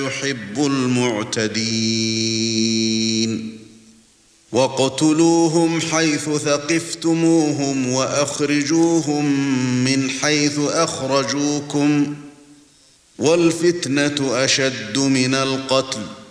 يحب المعتدين واقتلوهم حيث ثقفتموهم وأخرجوهم من حيث أخرجوكم والفتنة أشد من القتل